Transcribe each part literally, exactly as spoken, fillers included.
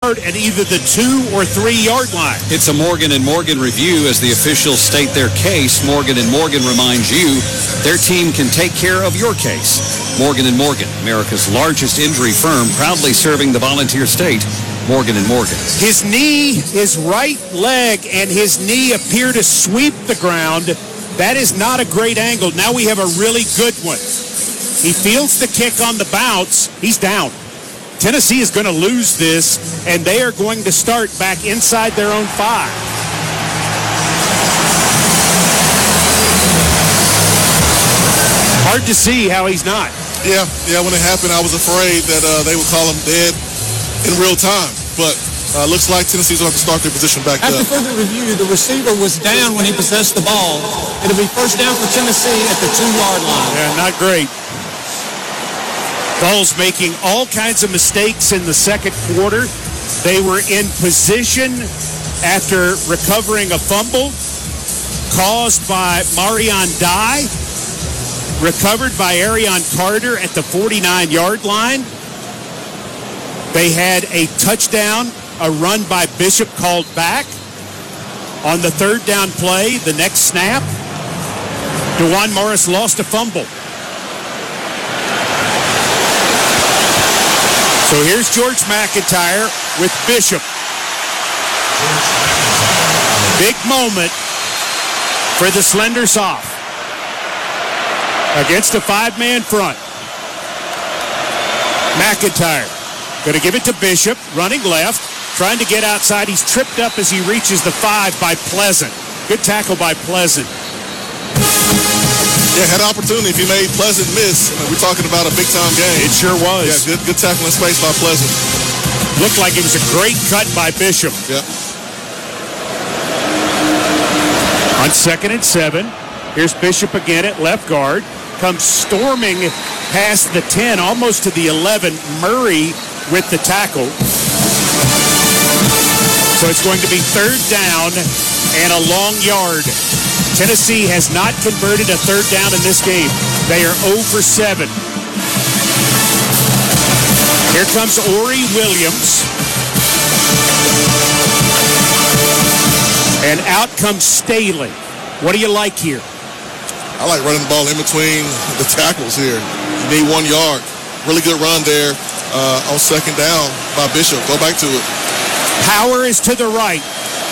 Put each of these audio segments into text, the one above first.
start at either the two or three yard line. It's a Morgan and Morgan review as the officials state their case. Morgan and Morgan reminds you their team can take care of your case. Morgan and Morgan, America's largest injury firm, proudly serving the volunteer state. Morgan and Morgan. His knee, his right leg, and his knee appear to sweep the ground. That is not a great angle. Now we have a really good one. He feels the kick on the bounce. He's down. Tennessee is going to lose this, and they are going to start back inside their own five. Hard to see how he's not. Yeah, yeah. When it happened, I was afraid that uh, they would call him dead in real time. But uh, looks like Tennessee's going to have to start their position back up. After further review, the receiver was down when he possessed the ball. It'll be first down for Tennessee at the two-yard line. Yeah, not great. Vols making all kinds of mistakes in the second quarter. They were in position after recovering a fumble caused by Marion Dye, recovered by Arion Carter at the forty-nine-yard line. They had a touchdown, a run by Bishop called back. On the third down play, the next snap, DeJuan Morris lost a fumble. So here's George McIntyre with Bishop. Big moment for the slender soft against a five-man front. McIntyre going to give it to Bishop, running left, trying to get outside. He's tripped up as he reaches the five by Pleasant. Good tackle by Pleasant. Yeah, had an opportunity. If he made Pleasant miss, we're talking about a big-time game. It sure was. Yeah, good, good tackle in space by Pleasant. Looked like it was a great cut by Bishop. Yeah. On second and seven, here's Bishop again at left guard. Comes storming past the ten, almost to the eleven. Murray with the tackle. So it's going to be third down and a long yard. Tennessee has not converted a third down in this game. They are zero for seven. Here comes Ori Williams. And out comes Staley. What do you like here? I like running the ball in between the tackles here. You need one yard. Really good run there uh, on second down by Bishop. Go back to it. Power is to the right.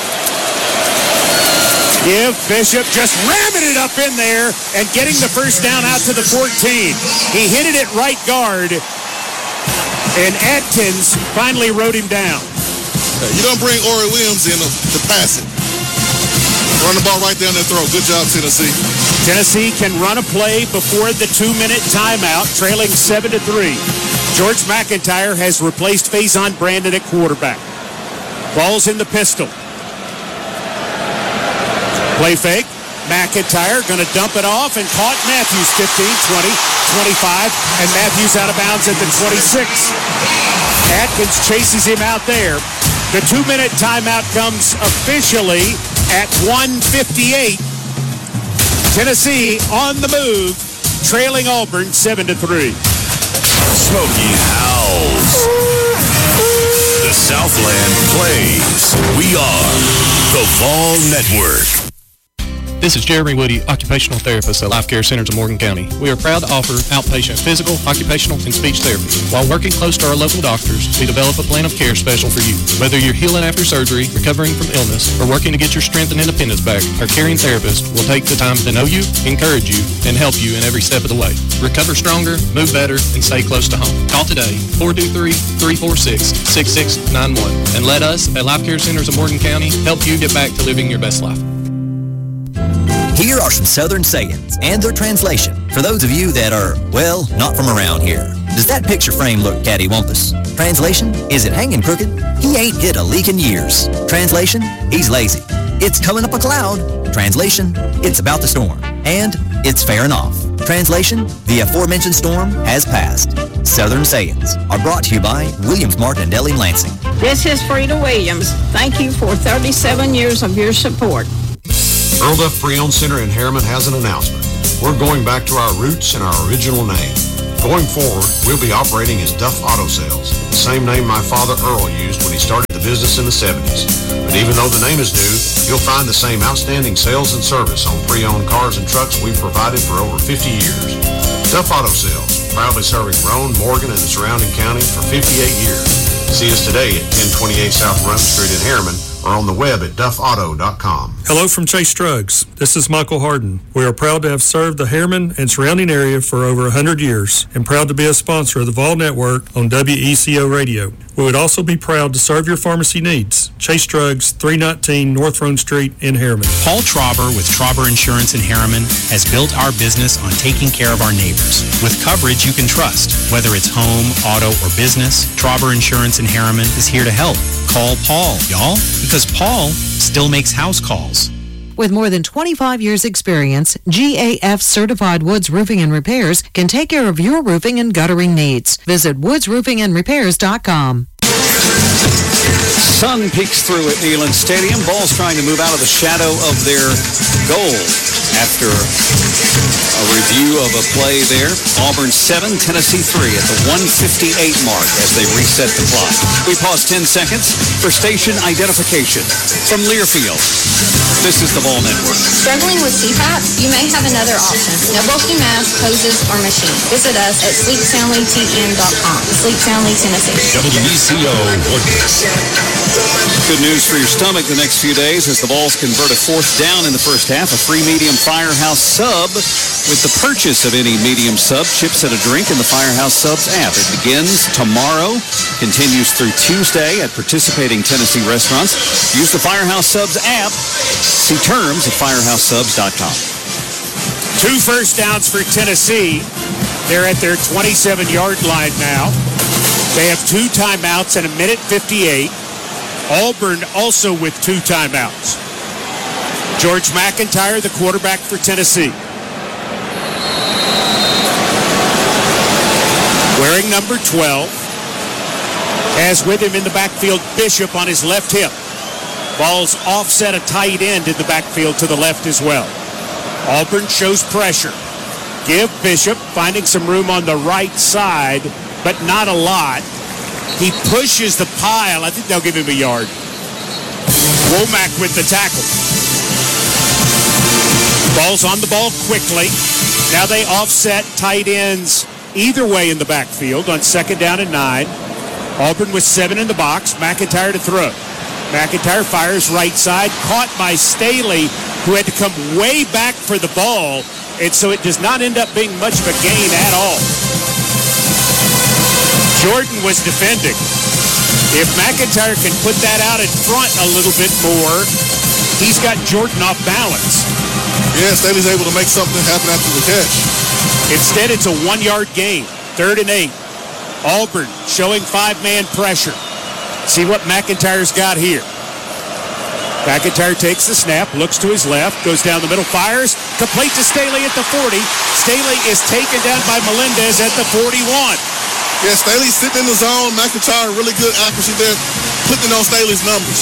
Give Bishop just ramming it up in there and getting the first down out to the fourteen. He hit it at right guard, and Atkins finally wrote him down. You don't bring Ori Williams in to, to pass it. Run the ball right down their throat. Good job, Tennessee. Tennessee can run a play before the two-minute timeout, trailing seven to three. George McIntyre has replaced Faison Brandon at quarterback. Ball's in the pistol. Play fake. McIntyre going to dump it off and caught Matthews fifteen, twenty, twenty-five, and Matthews out of bounds at the twenty-six. Atkins chases him out there. The two-minute timeout comes officially at one fifty-eight. Tennessee on the move, trailing Auburn seven to three. Smoky howls. The Southland plays. We are the Vol Network. This is Jeremy Woody, occupational therapist at Life Care Centers of Morgan County. We are proud to offer outpatient physical, occupational, and speech therapy. While working close to our local doctors, we develop a plan of care special for you. Whether you're healing after surgery, recovering from illness, or working to get your strength and independence back, our caring therapist will take the time to know you, encourage you, and help you in every step of the way. Recover stronger, move better, and stay close to home. Call today, four two three, three four six, six six nine one, and let us at Life Care Centers of Morgan County help you get back to living your best life. Here are some Southern sayings and their translation for those of you that are, well, not from around here. Does that picture frame look cattywampus? Translation, is it hanging crooked? He ain't hit a leak in years. Translation, he's lazy. It's coming up a cloud. Translation, it's about the storm. And it's fairing off. Translation, the aforementioned storm has passed. Southern sayings are brought to you by Williams Martin and Deli Lansing. This is Frida Williams. Thank you for thirty-seven years of your support. Earl Duff Pre-Owned Center in Harriman has an announcement. We're going back to our roots and our original name. Going forward, we'll be operating as Duff Auto Sales, the same name my father Earl used when he started business in the seventies. But even though the name is new, you'll find the same outstanding sales and service on pre-owned cars and trucks we've provided for over fifty years. Duff Auto Sales, proudly serving Roane, Morgan, and the surrounding counties for fifty-eight years. See us today at ten twenty-eight South Front Street in Harriman or on the web at duff auto dot com. Hello from Chase Drugs. This is Michael Harden. We are proud to have served the Harriman and surrounding area for over one hundred years and proud to be a sponsor of the Vol Network on W E C O Radio. We would also be proud to serve your pharmacy needs. Chase Drugs, three nineteen North Roan Street in Harriman. Paul Trauber with Trauber Insurance in Harriman has built our business on taking care of our neighbors with coverage you can trust. Whether it's home, auto, or business, Trauber Insurance in Harriman is here to help. Call Paul, y'all, because Paul still makes house calls. With more than twenty-five years experience, G A F Certified Woods Roofing and Repairs can take care of your roofing and guttering needs. Visit woods roofing and repairs dot com. Sun peeks through at Neyland Stadium. Ball's trying to move out of the shadow of their goal after a review of a play there. Auburn seven, Tennessee three at the one fifty-eight mark as they reset the clock. We pause ten seconds for station identification from Learfield. This is the Vol Network. Struggling with C PAP? You may have another option. No bulky mask, hoses, or machine. Visit us at sleep soundly t n dot com. Sleep Soundly, Tennessee. W E C O. Good news for your stomach the next few days as the Vols convert a fourth down in the first half. A free medium Firehouse sub. With the purchase of any medium sub, chips and a drink in the Firehouse Subs app. It begins tomorrow, continues through Tuesday at participating Tennessee restaurants. Use the Firehouse Subs app. See terms at firehouse subs dot com. Two first downs for Tennessee. They're at their twenty-seven-yard line now. They have two timeouts and a minute fifty-eight. Auburn also with two timeouts. George McIntyre, the quarterback for Tennessee. Wearing number twelve. Has with him in the backfield Bishop on his left hip. Ball's offset a tight end in the backfield to the left as well. Auburn shows pressure. Give Bishop, finding some room on the right side, but not a lot. He pushes the pile. I think they'll give him a yard. Womack with the tackle. Ball's on the ball quickly. Now they offset tight ends either way in the backfield on second down and nine. Auburn with seven in the box. McIntyre to throw. McIntyre fires right side, caught by Staley, who had to come way back for the ball, and so it does not end up being much of a gain at all. Jordan was defending. If McIntyre can put that out in front a little bit more, he's got Jordan off balance. Yeah, Staley's able to make something happen after the catch. Instead, it's a one-yard gain, third and eight. Auburn showing five-man pressure. See what McIntyre's got here. McIntyre takes the snap, looks to his left, goes down the middle, fires, complete to Staley at the forty. Staley is taken down by Melendez at the forty-one. Yeah, Staley's sitting in the zone. McIntyre, really good accuracy there, putting on Staley's numbers.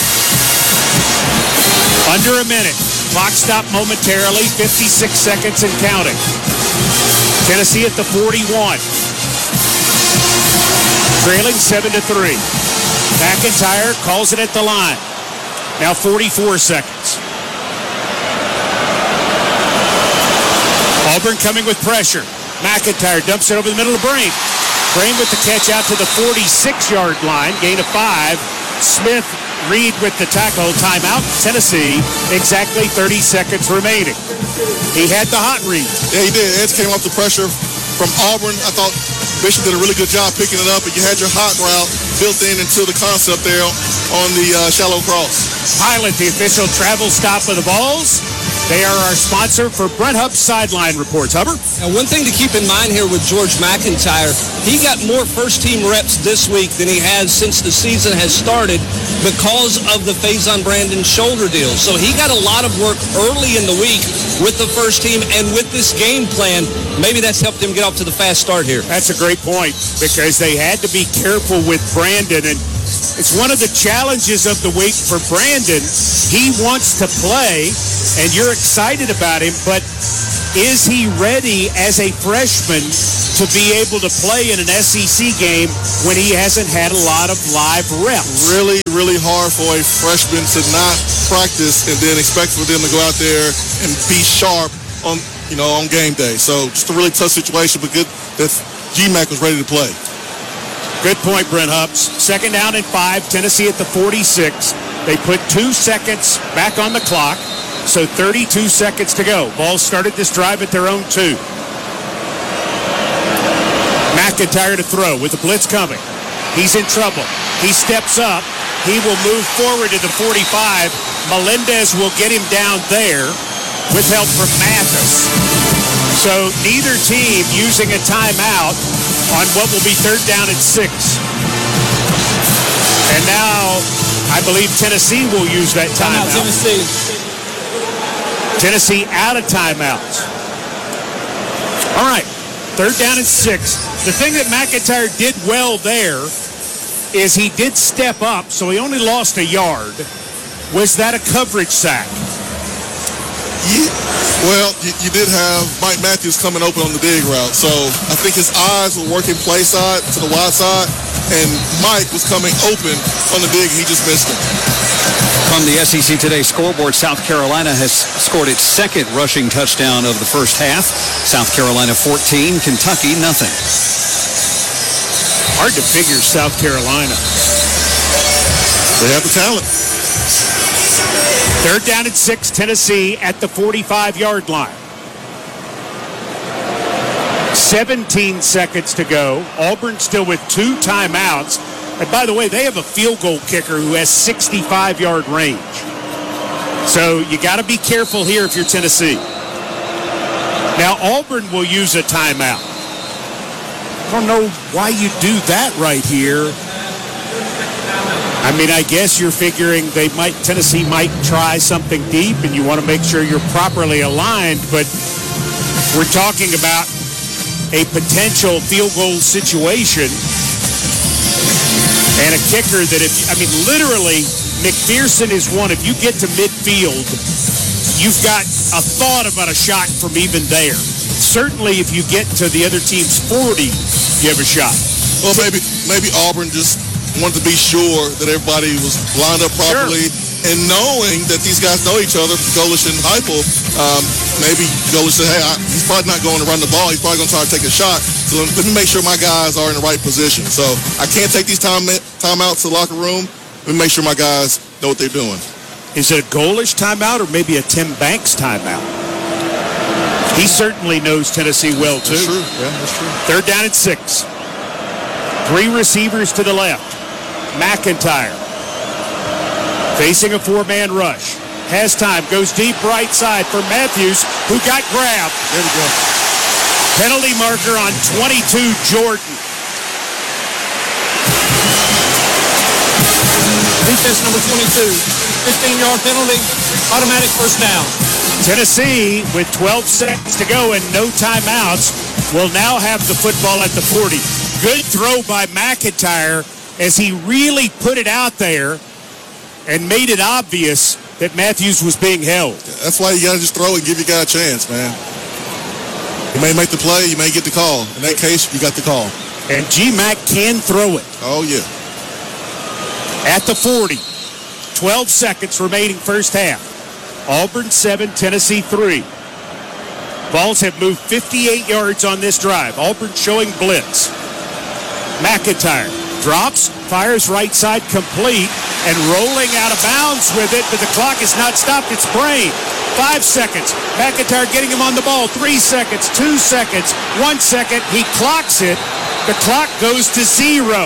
Under a minute. Clock stopped momentarily, fifty-six seconds and counting. Tennessee at the forty-one. Trailing seven to three. McIntyre calls it at the line. Now forty-four seconds. Auburn coming with pressure. McIntyre dumps it over the middle of Brain. Brain with the catch out to the forty-six-yard line. Gain of five. Smith, Reed with the tackle. Timeout. Tennessee. Exactly thirty seconds remaining. He had the hot read. Yeah, he did. Edge came off the pressure from Auburn. I thought Bishop did a really good job picking it up, and you had your hot route built in into the concept there on the uh, shallow cross. Pilot, the official travel stop of the Vols. They are our sponsor for Brent Hubb's sideline reports. Hubbard? Now, one thing to keep in mind here with George McIntyre, he got more first-team reps this week than he has since the season has started because of the Faison Brandon shoulder deal. So he got a lot of work early in the week with the first team, and with this game plan, maybe that's helped him get off to the fast start here. That's a great point, because they had to be careful with Brandon, and it's one of the challenges of the week for Brandon. He wants to play, and you're excited about him, but is he ready as a freshman to be able to play in an S E C game when he hasn't had a lot of live reps? Really, really hard for a freshman to not practice and then expect for them to go out there and be sharp on, you know, on game day. So just a really tough situation, but good that G MAC was ready to play. Good point, Brent Hubbs. Second down and five, Tennessee at the forty-six. They put two seconds back on the clock, so thirty-two seconds to go. Ball started this drive at their own two. McIntyre to throw with the blitz coming. He's in trouble. He steps up. He will move forward to the forty-five. Melendez will get him down there with help from Mathis. So neither team using a timeout on what will be third down and six. And now I believe Tennessee will use that timeout. Timeout, Tennessee. Tennessee out of timeouts. All right, third down and six. The thing that McIntyre did well there is he did step up, so he only lost a yard. Was that a coverage sack? Yeah. Well, you, you did have Mike Matthews coming open on the dig route, so I think his eyes were working play side to the wide side, and Mike was coming open on the dig, and he just missed him. From the S E C Today scoreboard, South Carolina has scored its second rushing touchdown of the first half. South Carolina fourteen, Kentucky nothing. Hard to figure South Carolina. They have the talent. Third down and six, Tennessee at the forty-five-yard line. seventeen seconds to go. Auburn still with two timeouts. And by the way, they have a field goal kicker who has sixty-five-yard range. So you got to be careful here if you're Tennessee. Now, Auburn will use a timeout. I don't know why you do that right here. I mean, I guess you're figuring they might, Tennessee might try something deep, and you want to make sure you're properly aligned, but we're talking about a potential field goal situation and a kicker that if, I mean, literally, McPherson is one. If you get to midfield, you've got a thought about a shot from even there. Certainly, if you get to the other team's forty, you have a shot. Well, maybe maybe Auburn just wanted to be sure that everybody was lined up properly, sure. And knowing that these guys know each other, Golesh and Heupel, um, maybe Golesh said, hey, I, he's probably not going to run the ball. He's probably going to try to take a shot. So let me make sure my guys are in the right position. So I can't take these time timeouts to the locker room. Let me make sure my guys know what they're doing. Is it a Golesh timeout or maybe a Tim Banks timeout? He certainly knows Tennessee well, too. That's true. Yeah, that's true. Third down and six. Three receivers to the left. McIntyre facing a four-man rush. Has time. Goes deep right side for Matthews, who got grabbed. There we go. Penalty marker on twenty-two, Jordan. Defense number twenty-two. fifteen-yard penalty. Automatic first down. Tennessee, with twelve seconds to go and no timeouts, will now have the football at the forty. Good throw by McIntyre as he really put it out there and made it obvious that Matthews was being held. That's why you got to just throw and give your guy a chance, man. You may make the play, you may get the call. In that case, you got the call. And G MAC can throw it. Oh, yeah. At the forty. twelve seconds remaining first half. Auburn seven, Tennessee three. Vols have moved fifty-eight yards on this drive. Auburn showing blitz. McIntyre drops, fires right side complete, and rolling out of bounds with it, but the clock is not stopped. It's Brain. Five seconds. McIntyre getting him on the ball. Three seconds, two seconds, one second. He clocks it. The clock goes to zero.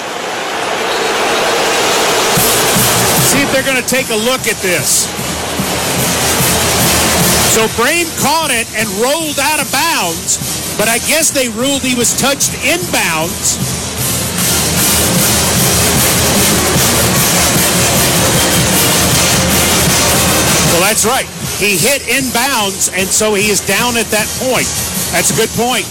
See if they're going to take a look at this. So Brain caught it and rolled out of bounds, but I guess they ruled he was touched inbounds. Well, that's right. He hit inbounds, and so he is down at that point. That's a good point.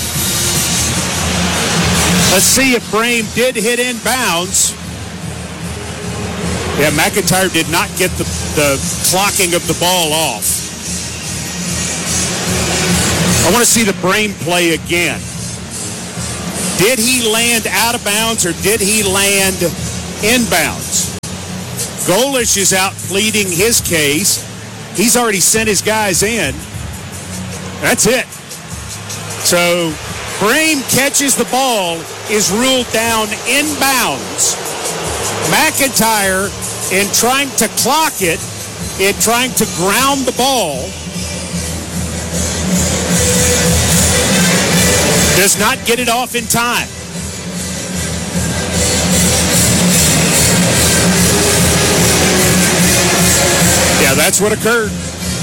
Let's see if Brain did hit inbounds. Yeah, McIntyre did not get the, the clocking of the ball off. I want to see the brain play again. Did he land out of bounds or did he land inbounds? Golish is out pleading his case. He's already sent his guys in. That's it. So Brame catches the ball, is ruled down inbounds. McIntyre, in trying to clock it, in trying to ground the ball, does not get it off in time. Yeah, that's what occurred.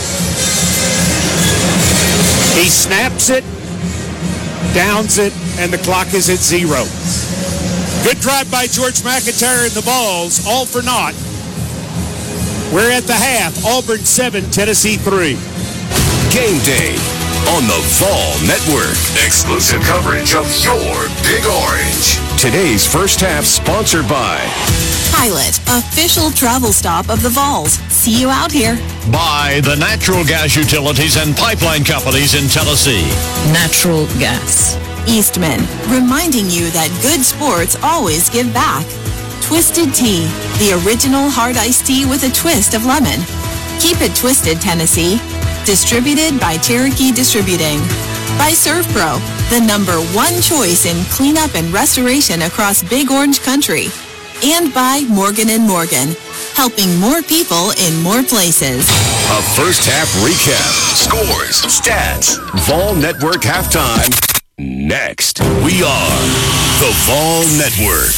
He snaps it, downs it, and the clock is at zero. Good drive by George McIntyre and the balls, all for naught. We're at the half. Auburn seven, Tennessee three. Game day on the Vol Network. Exclusive coverage of your Big Orange. Today's first half sponsored by Pilot, official travel stop of the Vols. See you out here. By the natural gas utilities and pipeline companies in Tennessee. Natural gas. Eastman, reminding you that good sports always give back. Twisted Tea, the original hard iced tea with a twist of lemon. Keep it twisted, Tennessee. Distributed by Cherokee Distributing. By ServPro, the number one choice in cleanup and restoration across Big Orange Country. And by Morgan and Morgan, helping more people in more places. A first half recap. Scores, stats, Vol Network halftime. Next, we are the Vol Network.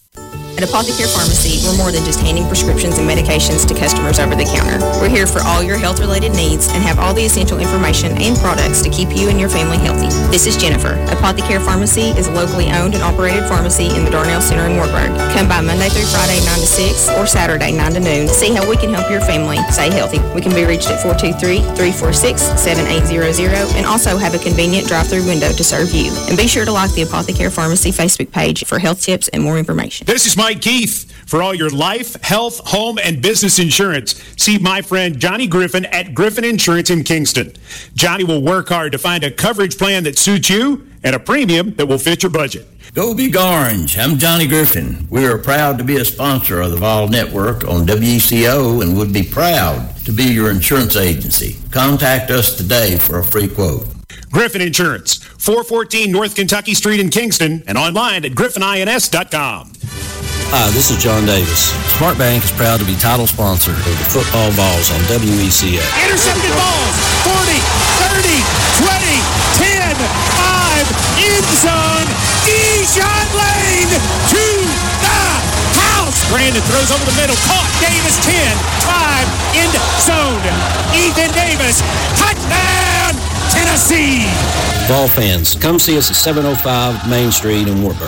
At Apothecary Pharmacy, we're more than just handing prescriptions and medications to customers over the counter. We're here for all your health-related needs and have all the essential information and products to keep you and your family healthy. This is Jennifer. Apothecary Pharmacy is a locally owned and operated pharmacy in the Darnell Center in Wartburg. Come by Monday through Friday, nine to six, or Saturday, nine to noon. See how we can help your family stay healthy. We can be reached at four two three, three four six, seven eight zero zero and also have a convenient drive-through window to serve you. And be sure to like the Apothecary Pharmacy Facebook page for health tips and more information. This is Mike Keith. For all your life, health, home, and business insurance, see my friend Johnny Griffin at Griffin Insurance in Kingston. Johnny will work hard to find a coverage plan that suits you at a premium that will fit your budget. Go Big Orange. I'm Johnny Griffin. We are proud to be a sponsor of the Vol Network on W E C O and would be proud to be your insurance agency. Contact us today for a free quote. Griffin Insurance, four fourteen North Kentucky Street in Kingston, and online at griffin ins dot com. Hi, this is John Davis. Smart Bank is proud to be title sponsor of the football balls on W E C O. Intercepted balls, forty, thirty, twenty, ten, five, end zone, Dijon Lane to the house. Brandon throws over the middle, caught, Davis ten, five, end zone. Ethan Davis, touchdown, Tennessee. Ball fans, come see us at seven oh five Main Street in Wartburg.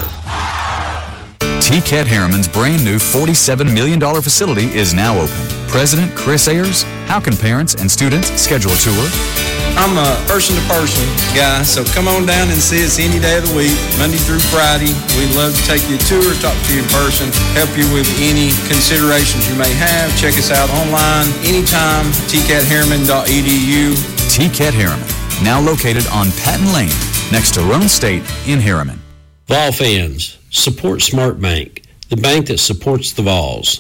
T. Cat Harriman's brand new forty-seven million dollars facility is now open. President Chris Ayers, how can parents and students schedule a tour? I'm a person-to-person guy, so come on down and see us any day of the week, Monday through Friday. We'd love to take you a tour, talk to you in person, help you with any considerations you may have. Check us out online anytime, t cat harriman dot e d u. T. Cat Harriman, now located on Patton Lane, next to Rome State in Harriman. Vol fans, support Smart Bank, the bank that supports the Vols.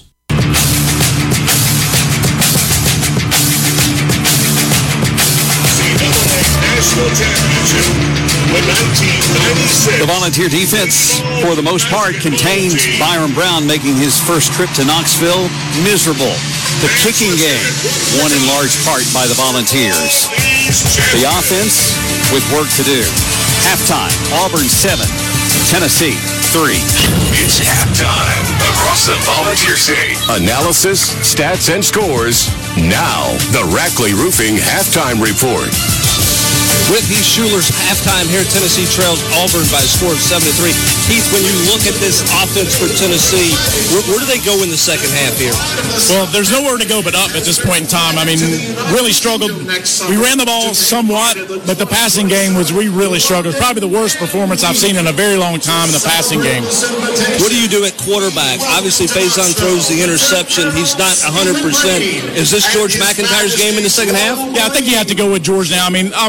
National Championship in nineteen ninety-six. The Volunteer defense, for the most part, contained Byron Brown making his first trip to Knoxville miserable. The kicking game won in large part by the Volunteers. The offense with work to do. Halftime, Auburn seven, Tennessee three. It's halftime across the Volunteer City. Analysis, stats, and scores. Now, the Rackley Roofing Halftime Report. Whitney Schuler's halftime here. Tennessee trails Auburn by a score of seven to three. Keith, when you look at this offense for Tennessee, where, where do they go in the second half here? Well, there's nowhere to go but up at this point in time. I mean, really struggled. We ran the ball somewhat, but the passing game was, we really struggled. Probably the worst performance I've seen in a very long time in the passing game. What do you do at quarterback? Obviously, Faison throws the interception. He's not one hundred percent. Is this George McIntyre's game in the second half? Yeah, I think you have to go with George now. I mean, obviously, nothing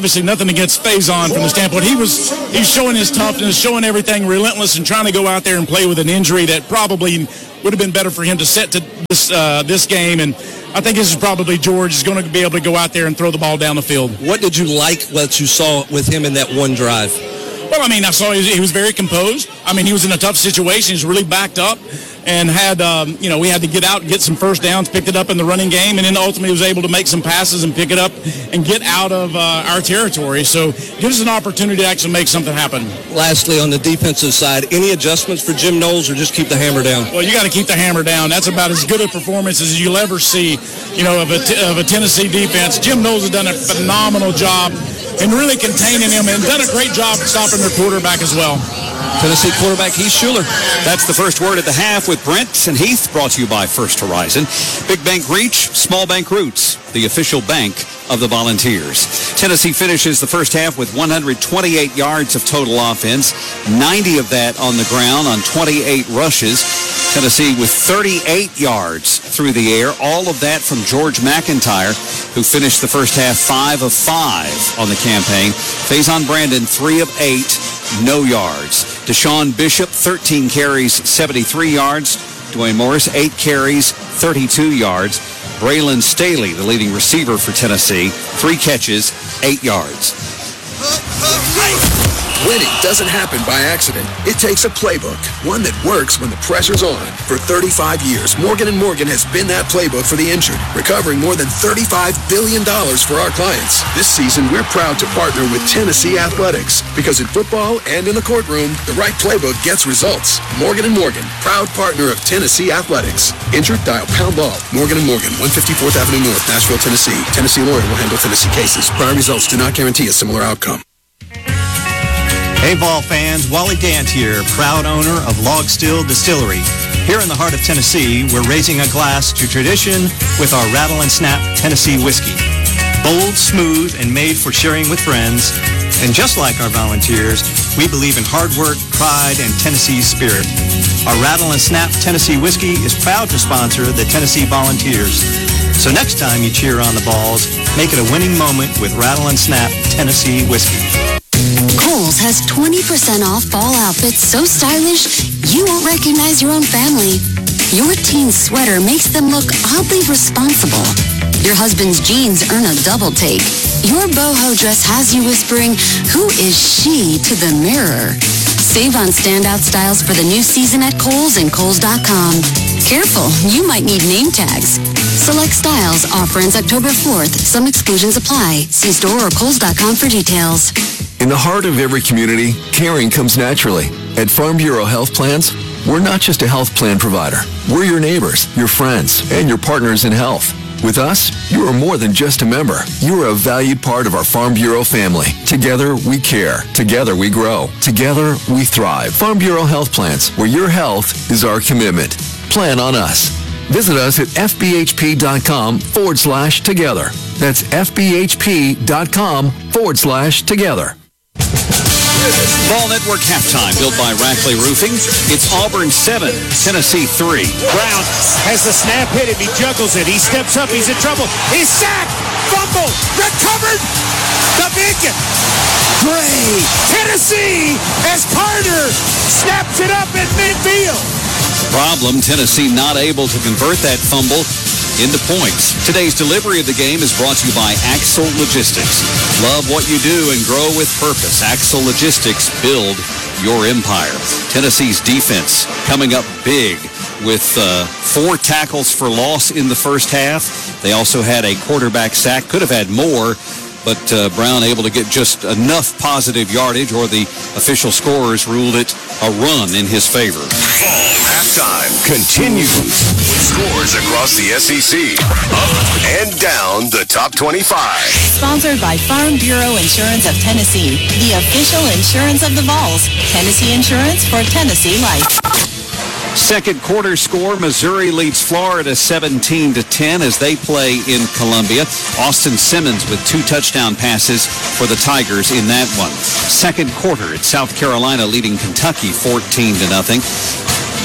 nothing against Faison from the standpoint. He was he's showing his toughness, showing everything relentless, and trying to go out there and play with an injury that probably would have been better for him to set to this uh, this game. And I think this is probably George is going to be able to go out there and throw the ball down the field. What did you like what you saw with him in that one drive? Well, I mean, I saw he was, he was very composed. I mean, he was in a tough situation. He was really backed up and had, um, you know, we had to get out and get some first downs, picked it up in the running game, and then ultimately was able to make some passes and pick it up and get out of uh, our territory. So it gives us an opportunity to actually make something happen. Lastly, on the defensive side, any adjustments for Jim Knowles or just keep the hammer down? Well, you got to keep the hammer down. That's about as good a performance as you'll ever see, you know, of a, t- of a Tennessee defense. Jim Knowles has done a phenomenal job in really containing him and done a great job stopping their quarterback as well. Tennessee quarterback Heath Schuler. That's the first word at the half with Brent and Heath, brought to you by First Horizon. Big Bank Reach, Small Bank Roots, the official bank of the Volunteers. Tennessee finishes the first half with one hundred twenty-eight yards of total offense, ninety of that on the ground on twenty-eight rushes. Tennessee with thirty-eight yards through the air, all of that from George McIntyre, who finished the first half five of five on the campaign. Faison Brandon, three of eight, no yards. Deshaun Bishop, thirteen carries, seventy-three yards. Dwayne Morris, eight carries, thirty-two yards. Braylon Staley, the leading receiver for Tennessee, three catches, eight yards. Winning doesn't happen by accident. It takes a playbook, one that works when the pressure's on. For thirty-five years, Morgan and Morgan has been that playbook for the injured, recovering more than thirty-five billion dollars for our clients. This season, we're proud to partner with Tennessee Athletics, because in football and in the courtroom, the right playbook gets results. Morgan and Morgan, proud partner of Tennessee Athletics. Injured? Dial pound law. Morgan and Morgan, one fifty-fourth Avenue North, Nashville, Tennessee. Tennessee lawyer will handle Tennessee cases. Prior results do not guarantee a similar outcome. Hey Vol fans, Wally Dant here, proud owner of Log Still Distillery. Here in the heart of Tennessee, we're raising a glass to tradition with our Rattle and Snap Tennessee whiskey. Bold, smooth, and made for sharing with friends. And just like our volunteers, we believe in hard work, pride, and Tennessee spirit. Our Rattle and Snap Tennessee whiskey is proud to sponsor the Tennessee Volunteers. So next time you cheer on the Vols, make it a winning moment with Rattle and Snap Tennessee whiskey. Kohl's has twenty percent off fall outfits so stylish you won't recognize your own family. Your teen's sweater makes them look oddly responsible. Your husband's jeans earn a double take. Your boho dress has you whispering, "Who is she?" to the mirror. Save on standout styles for the new season at Kohl's and Kohl's dot com. Careful, you might need name tags. Select styles offer ends October fourth. Some exclusions apply. See store or Kohl's dot com for details. In the heart of every community, caring comes naturally. At Farm Bureau Health Plans, we're not just a health plan provider. We're your neighbors, your friends, and your partners in health. With us, you are more than just a member. You are a valued part of our Farm Bureau family. Together, we care. Together, we grow. Together, we thrive. Farm Bureau Health Plans, where your health is our commitment. Plan on us. Visit us at fbhp.com forward slash together. That's fbhp.com forward slash together. Ball Network halftime, built by Rackley Roofing. It's Auburn seven, Tennessee three. Brown has the snap hit him. He juggles it. He steps up. He's in trouble. He's sacked. Fumble. Recovered. The big Gray. Tennessee as Carter snaps it up at midfield. Problem, Tennessee not able to convert that fumble into points. Today's delivery of the game is brought to you by Axel Logistics. Love what you do and grow with purpose. Axel Logistics, build your empire. Tennessee's defense coming up big with uh, four tackles for loss in the first half. They also had a quarterback sack. Could have had more, but uh, Brown able to get just enough positive yardage, or the official scorers ruled it a run in his favor. Fall halftime continues with scores across the S E C, up and down the top twenty-five. Sponsored by Farm Bureau Insurance of Tennessee, the official insurance of the Vols. Tennessee Insurance for Tennessee Life. Second quarter score, Missouri leads Florida seventeen to ten as they play in Columbia. Austin Simmons with two touchdown passes for the Tigers in that one. Second quarter, it's South Carolina leading Kentucky fourteen to nothing.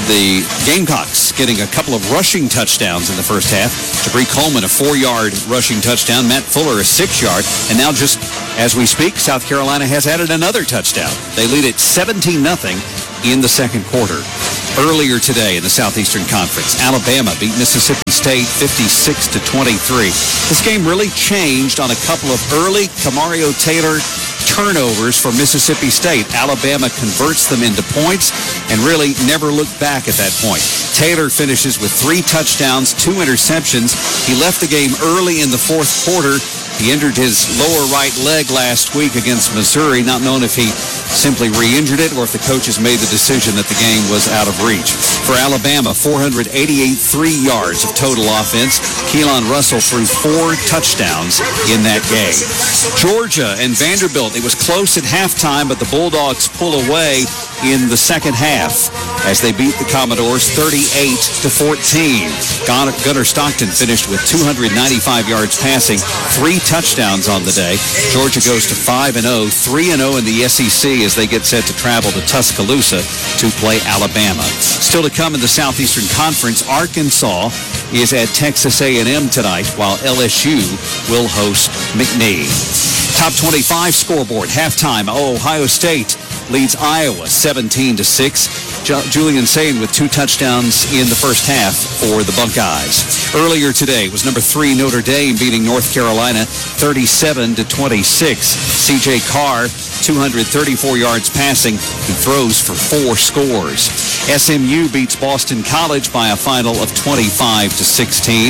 The Gamecocks getting a couple of rushing touchdowns in the first half. Jabri Coleman, a four-yard rushing touchdown. Matt Fuller, a six-yard. And now just as we speak, South Carolina has added another touchdown. They lead it seventeen nothing in the second quarter. Earlier today in the Southeastern Conference, Alabama beat Mississippi State fifty-six to twenty-three. This game really changed on a couple of early Kamario Taylor turnovers for Mississippi State. Alabama converts them into points and really never looked back at that point. Taylor finishes with three touchdowns, two interceptions. He left the game early in the fourth quarter. He injured his lower right leg last week against Missouri, not known if he simply re-injured it or if the coaches made the decision that the game was out of reach. For Alabama, four hundred eighty-eight three yards of total offense. Keelan Russell threw four touchdowns in that game. Georgia and Vanderbilt, it was close at halftime, but the Bulldogs pull away in the second half as they beat the Commodores thirty-eight to fourteen. Gunnar Stockton finished with two hundred ninety-five yards passing, three touchdowns on the day. Georgia goes to five and oh, three and oh in the S E C as they get set to travel to Tuscaloosa to play Alabama. Still to come in the Southeastern Conference, Arkansas is at Texas A and M tonight, while L S U will host McNeese. Top twenty-five scoreboard, halftime. Ohio State leads Iowa seventeen to six. Julian Sayin with two touchdowns in the first half for the Buckeyes. Earlier today was number three Notre Dame beating North Carolina thirty-seven to twenty-six. C J Carr, two hundred thirty-four yards passing. He throws for four scores. S M U beats Boston College by a final of twenty-five to sixteen.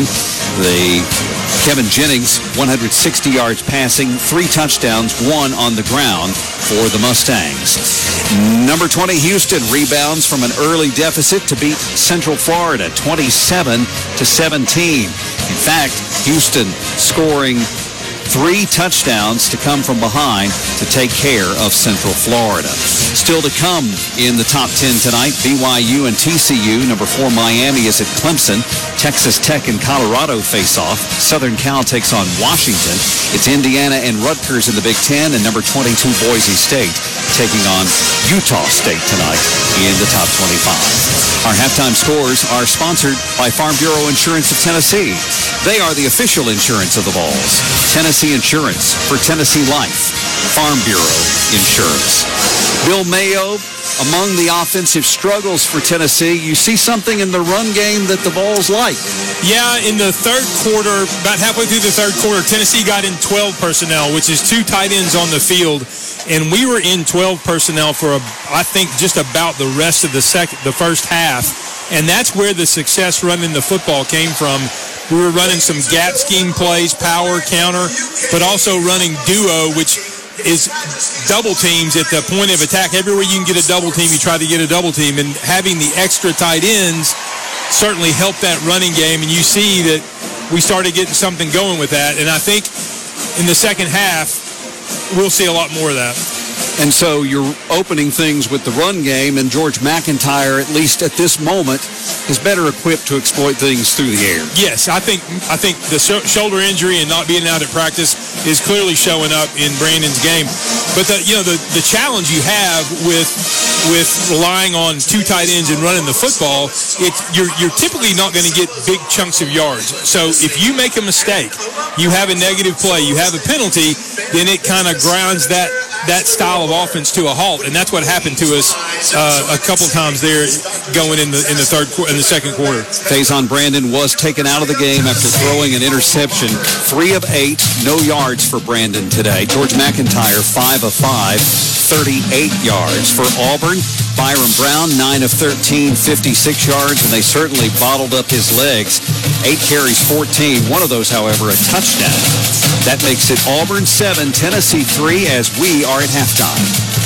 The Kevin Jennings, one hundred sixty yards passing, three touchdowns, one on the ground for the Mustangs. Number twenty, Houston rebounds from an early deficit to beat Central Florida twenty-seven to seventeen. In fact, Houston scoring three touchdowns to come from behind to take care of Central Florida. Still to come in the top ten tonight, B Y U and T C U. Number four, Miami is at Clemson. Texas Tech and Colorado face off. Southern Cal takes on Washington. It's Indiana and Rutgers in the Big Ten, and number twenty-two, Boise State taking on Utah State tonight in the top twenty-five. Our halftime scores are sponsored by Farm Bureau Insurance of Tennessee. They are the official insurance of the Vols. Tennessee Insurance for Tennessee Life. Farm Bureau Insurance. Bill Mayo, among the offensive struggles for Tennessee, you see something in the run game that the Vols like. Yeah, in the third quarter, about halfway through the third quarter, Tennessee got in twelve personnel, which is two tight ends on the field. And we were in twelve personnel for, a, I think, just about the rest of the second, the first half. And that's where the success running the football came from. We were running some gap scheme plays, power, counter, but also running duo, which is double teams at the point of attack. Everywhere you can get a double team, you try to get a double team. And having the extra tight ends certainly helped that running game. And you see that we started getting something going with that. And I think in the second half, we'll see a lot more of that. And so you're opening things with the run game, and George McIntyre, at least at this moment, is better equipped to exploit things through the air. Yes, I think I think the sh- shoulder injury and not being out at practice is clearly showing up in Brandon's game. But the, you know the, the challenge you have with with relying on two tight ends and running the football, it's you're you're typically not going to get big chunks of yards. So if you make a mistake, you have a negative play, you have a penalty, then it kind of grinds that. that style of offense to a halt, and that's what happened to us uh, a couple times there going in the in the third in the second quarter. Faison Brandon was taken out of the game after throwing an interception. Three of eight, no yards for Brandon today. George McIntyre, five of five, thirty-eight yards. For Auburn, Byron Brown, nine of thirteen, fifty-six yards, and they certainly bottled up his legs. Eight carries, fourteen. One of those, however, a touchdown. That makes it Auburn seven, Tennessee three, as we are at halftime.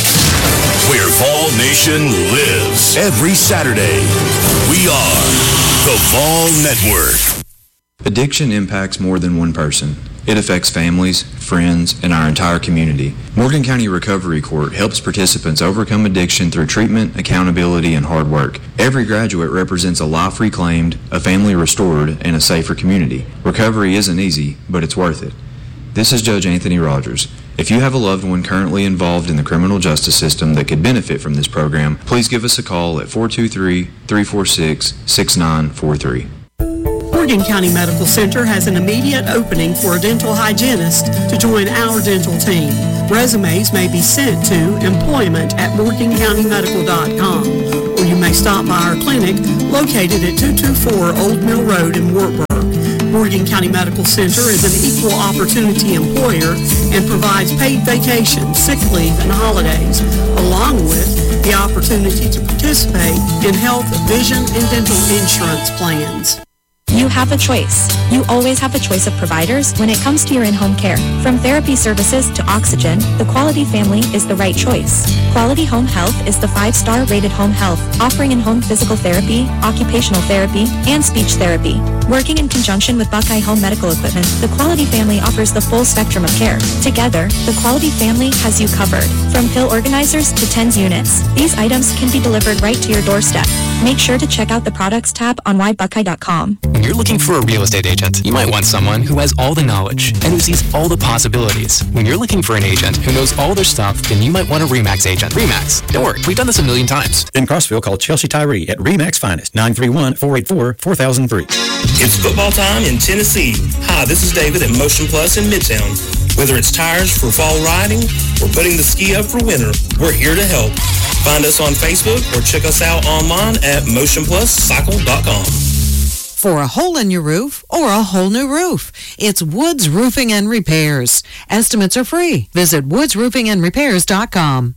Where Vol Nation lives every Saturday. We are the Vol Network. Addiction impacts more than one person. It affects families, friends, and our entire community. Morgan County Recovery Court helps participants overcome addiction through treatment, accountability, and hard work. Every graduate represents a life reclaimed, a family restored, and a safer community. Recovery isn't easy, but it's worth it. This is Judge Anthony Rogers. If you have a loved one currently involved in the criminal justice system that could benefit from this program, please give us a call at four two three, three four six, six nine four three. Morgan County Medical Center has an immediate opening for a dental hygienist to join our dental team. Resumes may be sent to employment at morgan county medical dot com, or you may stop by our clinic located at two two four Old Mill Road in Wartburg. Morgan County Medical Center is an equal opportunity employer and provides paid vacation, sick leave, and holidays, along with the opportunity to participate in health, vision, and dental insurance plans. You have a choice. You always have a choice of providers when it comes to your in-home care. From therapy services to oxygen, the Quality family is the right choice. Quality Home Health is the five-star rated home health, offering in-home physical therapy, occupational therapy, and speech therapy. Working in conjunction with Buckeye Home Medical Equipment, the Quality family offers the full spectrum of care. Together, the Quality family has you covered. From pill organizers to TENS units, these items can be delivered right to your doorstep. Make sure to check out the products tab on why buckeye dot com. When you're looking for a real estate agent, you might want someone who has all the knowledge and who sees all the possibilities. When you're looking for an agent who knows all their stuff, then you might want a RE/MAX agent. RE/MAX. Don't worry, we've done this a million times. In Crossville, call Chelsea Tyree at RE/MAX Finest, nine three one, four eight four, four thousand three. It's football time in Tennessee. Hi, this is David at Motion Plus in Midtown. Whether it's tires for fall riding or putting the ski up for winter, we're here to help. Find us on Facebook or check us out online at motion plus cycle dot com. For a hole in your roof or a whole new roof, it's Woods Roofing and Repairs. Estimates are free. Visit woods roofing and repairs dot com.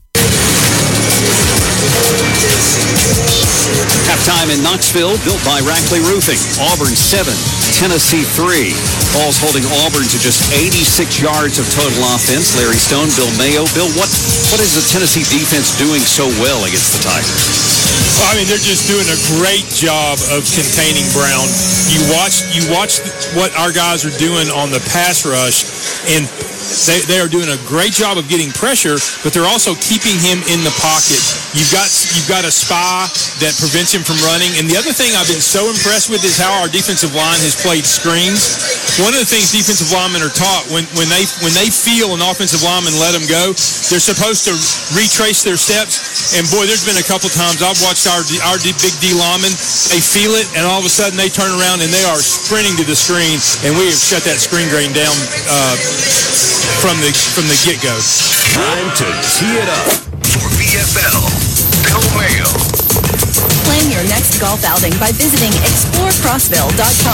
Halftime in Knoxville, built by Rackley Roofing. Auburn seven, Tennessee three. Ball's holding Auburn to just eighty-six yards of total offense. Larry Stone, Bill Mayo. Bill, what what is the Tennessee defense doing so well against the Tigers? Well, I mean, they're just doing a great job of containing Brown. You watch, you watch what our guys are doing on the pass rush, and they, they are doing a great job of getting pressure, but they're also keeping him in the pocket. You've got you've got a spy that prevents him from running. And the other thing I've been so impressed with is how our defensive line has played screens. One of the things defensive linemen are taught when, when they when they feel an offensive lineman let them go, they're supposed to retrace their steps. And boy, there's been a couple times I've watched our our big D linemen. They feel it, and all of a sudden they turn around and they are sprinting to the screen, and we have shut that screen game down uh, from the from the get-go. Time to tee it up for V F L. Bill Mayo. Plan your next golf outing by visiting explore crossville dot com.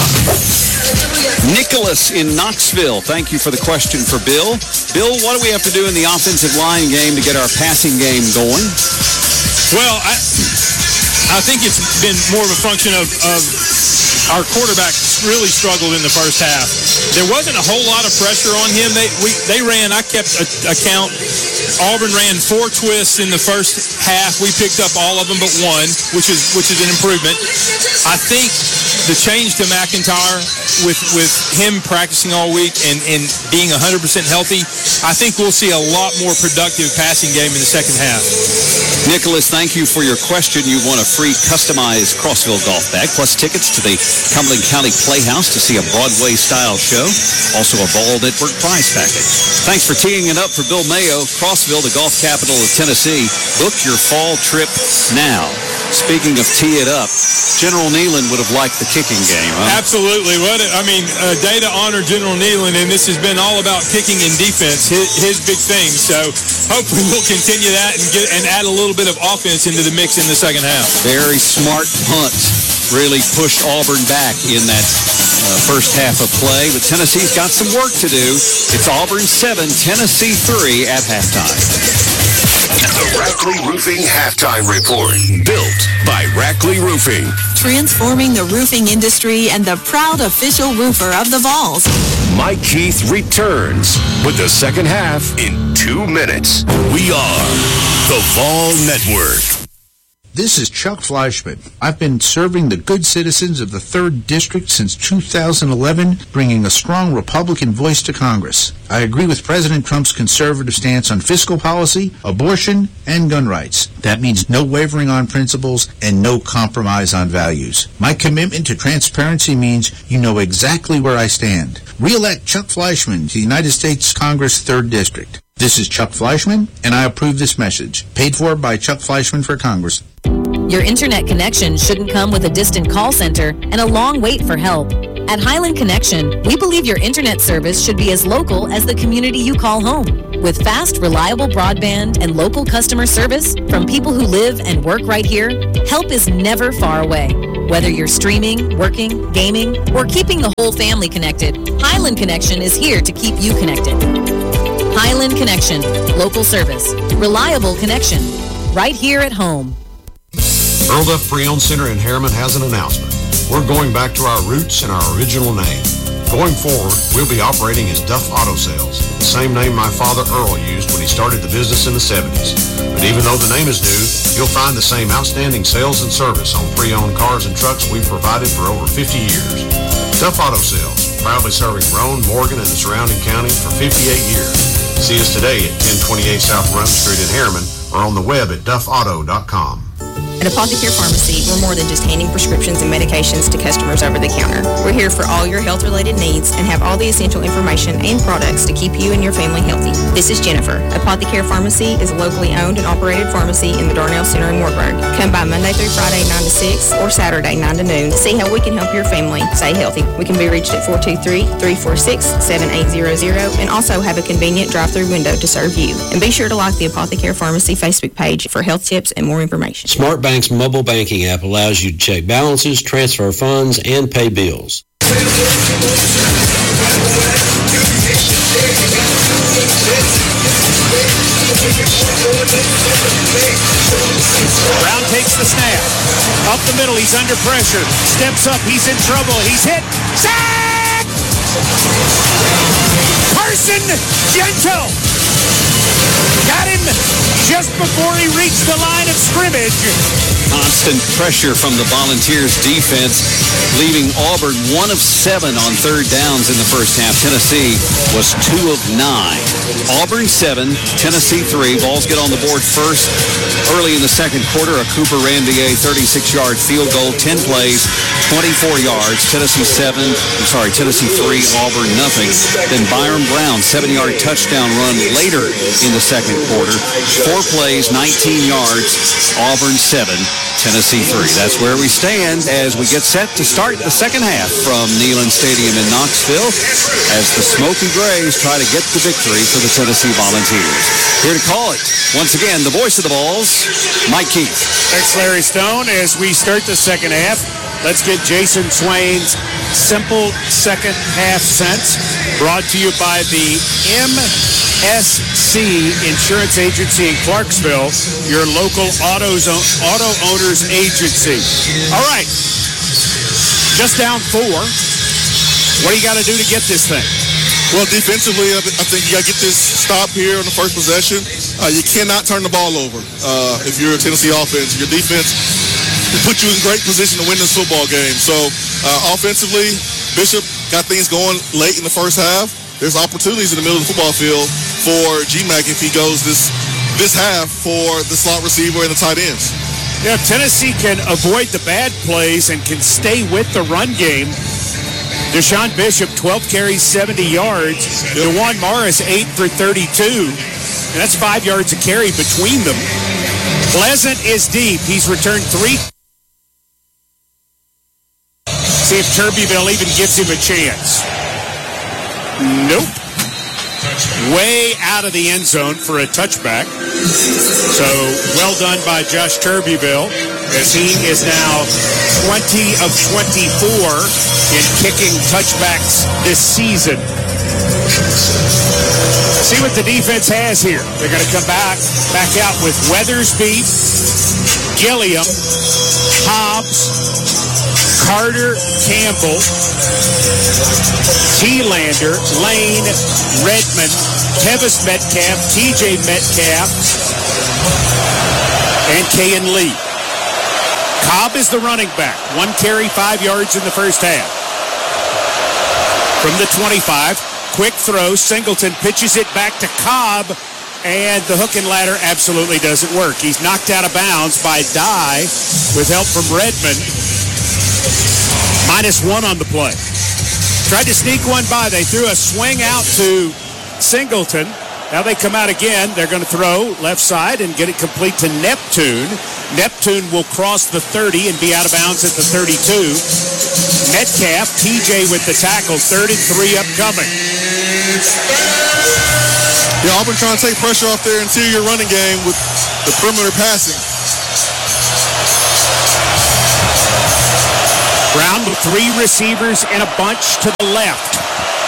Nicholas in Knoxville. Thank you for the question for Bill. Bill, what do we have to do in the offensive line game to get our passing game going? Well, I I think it's been more of a function of, of our quarterback really struggled in the first half. There wasn't a whole lot of pressure on him. They we they ran, I kept a, a count. Auburn ran four twists in the first half. We picked up all of them but one, which is which is an improvement. I think the change to McIntyre with with him practicing all week and, and being one hundred percent healthy, I think we'll see a lot more productive passing game in the second half. Nicholas, thank you for your question. You won a free customized Crossville golf bag, plus tickets to the Cumberland County Playhouse to see a Broadway-style show. Also a Ball Network prize package. Thanks for teeing it up for Bill Mayo. Crossville, the golf capital of Tennessee. Book your fall trip now. Speaking of tee it up, General Neyland would have liked the kicking game, huh? Absolutely. What a, I mean, a day to honor General Neyland, and this has been all about kicking and defense, his, his big thing. So hopefully we'll continue that and get and add a little bit of offense into the mix in the second half. Very smart punt. Really pushed Auburn back in that uh, first half of play. But Tennessee's got some work to do. It's Auburn seven, Tennessee three at halftime. The Rackley Roofing Halftime Report. Built by Rackley Roofing. Transforming the roofing industry and the proud official roofer of the Vols. Mike Keith returns with the second half in two minutes. We are the Vol Network. This is Chuck Fleischman. I've been serving the good citizens of the third District since two thousand eleven, bringing a strong Republican voice to Congress. I agree with President Trump's conservative stance on fiscal policy, abortion, and gun rights. That means no wavering on principles and no compromise on values. My commitment to transparency means you know exactly where I stand. Re-elect Chuck Fleischman to the United States Congress third District. This is Chuck Fleischman, and I approve this message. Paid for by Chuck Fleischman for Congress. Your internet connection shouldn't come with a distant call center and a long wait for help. At Highland Connection, we believe your internet service should be as local as the community you call home. With fast, reliable broadband and local customer service from people who live and work right here, help is never far away. Whether you're streaming, working, gaming, or keeping the whole family connected, Highland Connection is here to keep you connected. Highland Connection, local service, reliable connection, right here at home. Earl Duff Pre-Owned Center in Harriman has an announcement. We're going back to our roots and our original name. Going forward, we'll be operating as Duff Auto Sales, the same name my father Earl used when he started the business in the seventies. But even though the name is new, you'll find the same outstanding sales and service on pre-owned cars and trucks we've provided for over fifty years. Duff Auto Sales, proudly serving Roane, Morgan, and the surrounding county for fifty-eight years. See us today at ten twenty-eight South Run Street in Harriman or on the web at duff auto dot com. At Apothecary Pharmacy, we're more than just handing prescriptions and medications to customers over the counter. We're here for all your health-related needs and have all the essential information and products to keep you and your family healthy. This is Jennifer. Apothecary Pharmacy is a locally owned and operated pharmacy in the Darnell Center in Wartburg. Come by Monday through Friday, nine to six, or Saturday, nine to noon. See how we can help your family stay healthy. We can be reached at four two three, three four six, seven eight zero zero and also have a convenient drive-through window to serve you. And be sure to like the Apothecary Pharmacy Facebook page for health tips and more information. Smart Bank's mobile banking app allows you to check balances, transfer funds, and pay bills. Brown takes the snap. Up the middle, he's under pressure. Steps up, he's in trouble. He's hit. Sack! Carson Gentle got him just before he reached the line of scrimmage. Constant pressure from the Volunteers defense, leaving Auburn one of seven on third downs in the first half. Tennessee was two of nine. Auburn seven, Tennessee three. Vols get on the board first early in the second quarter. A Cooper Randier thirty-six-yard field goal, ten plays, twenty-four yards. Tennessee seven, I'm sorry, Tennessee three, Auburn nothing. Then Byron Brown, seven-yard touchdown run later in the second quarter. Four plays, nineteen yards. Auburn seven, Tennessee three. That's where we stand as we get set to start the second half from Neyland Stadium in Knoxville as the Smoky Grays try to get the victory for the Tennessee Volunteers. Here to call it, once again, the voice of the Vols, Mike Keith. Thanks, Larry Stone. As we start the second half, let's get Jason Swain's simple second half sense, brought to you by the M S C Insurance Agency in Clarksville, your local auto, auto owners agency. All right, just down four. What do you got to do to get this thing? Well, defensively, I think you got to get this stop here on the first possession. Uh, you cannot turn the ball over uh, if you're a Tennessee offense. Your defense will put you in great position to win this football game. So uh, offensively, Bishop got things going late in the first half. There's opportunities in the middle of the football field for G MAC if he goes this this half for the slot receiver and the tight ends. Yeah, if Tennessee can avoid the bad plays and can stay with the run game, Deshaun Bishop, twelve carries, seventy yards. Yep. DeJuan Morris, eight for thirty-two. And that's five yards a carry between them. Pleasant is deep. He's returned three. See if Turbeville even gives him a chance. Nope. Way out of the end zone for a touchback. So well done by Josh Turbeville, as he is now twenty of twenty-four in kicking touchbacks this season. See what the defense has here. They're going to come back, back out with Weathersby, Gilliam, Hobbs, Carter Campbell, T-Lander, Lane, Redmond, Tevis Metcalf, T J Metcalf, and Kayan Lee. Cobb is the running back. One carry, five yards in the first half. From the twenty-five, quick throw. Singleton pitches it back to Cobb, and the hook and ladder absolutely doesn't work. He's knocked out of bounds by Dye with help from Redmond. Minus one on the play. Tried to sneak one by. They threw a swing out to Singleton. Now they come out again. They're going to throw left side and get it complete to Neptune. Neptune will cross the thirty and be out of bounds at the thirty-two. Metcalf, T J with the tackle. Third and three upcoming. Yeah, Auburn trying to take pressure off their interior running game with the perimeter passing. Brown with three receivers and a bunch to the left.